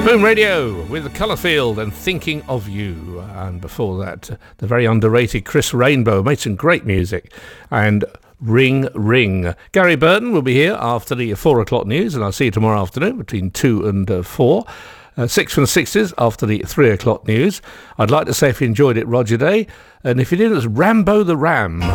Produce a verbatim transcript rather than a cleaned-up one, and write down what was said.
Boom Radio with Colourfield and Thinking of You. And before that, the very underrated Chris Rainbow made some great music. And Ring Ring. Gary Burton will be here after the four o'clock news, and I'll see you tomorrow afternoon between two and uh, four. Uh, six from the sixes after the three o'clock news. I'd like to say if you enjoyed it, Roger Day. And if you didn't, it's Rambo the Ram.